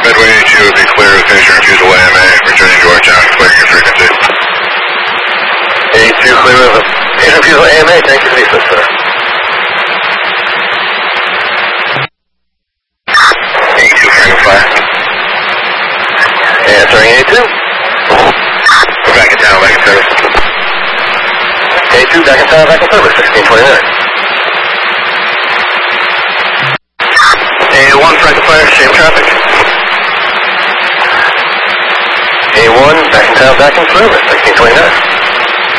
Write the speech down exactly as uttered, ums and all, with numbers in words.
Midway two would be clear with station refusal A M A, returning to our town, clearing your frequency. A two clear with station refusal A M A, thank you for the assist, sir. A two frame fire. Answering A two. We're back in town, back in service. A two, back in town, back in service, sixteen twenty-nine. A one, Franklin Fire, same traffic. A one, back in town, back in service, sixteen twenty-nine.